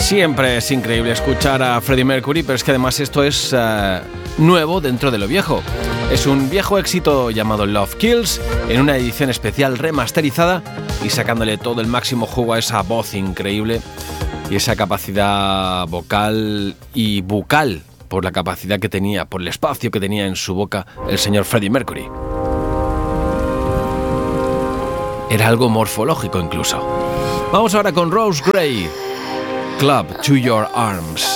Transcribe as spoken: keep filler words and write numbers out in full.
Siempre es increíble escuchar a Freddie Mercury, pero es que además esto es uh, nuevo dentro de lo viejo. Es un viejo éxito llamado Love Kills, en una edición especial remasterizada y sacándole todo el máximo jugo a esa voz increíble y esa capacidad vocal y bucal, por la capacidad que tenía, por el espacio que tenía en su boca el señor Freddie Mercury. Era algo morfológico incluso. Vamos ahora con Rose Gray, Club to Your Arms.